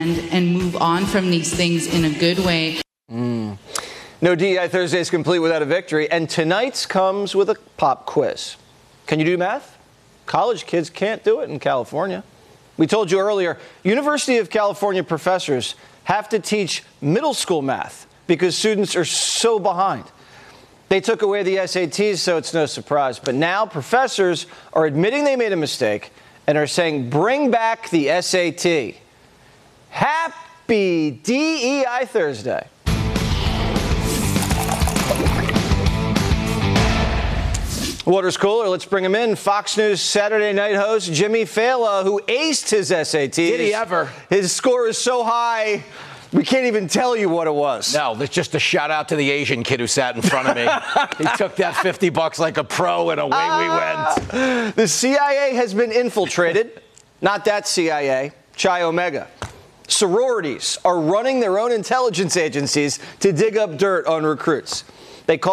and move on from these things in a good way. No DEI Thursday is complete without a victory, and tonight's comes with a pop quiz. Can you do math? College kids can't do it in California. We told you earlier, University of California professors have to teach middle school math because students are so behind. They took away the SATs, so it's no surprise. But now professors are admitting they made a mistake and are saying, bring back the SAT. Happy DEI Thursday. Water's cooler. Let's bring him in. Fox News Saturday night host Jimmy Failla, who aced his SATs. Did he ever? His score is so high, we can't even tell you what it was. No, there's just a shout out to the Asian kid who sat in front of me. He took that $50 like a pro, and away we went. The CIA has been infiltrated. Not that CIA, Chi Omega. Sororities are running their own intelligence agencies to dig up dirt on recruits.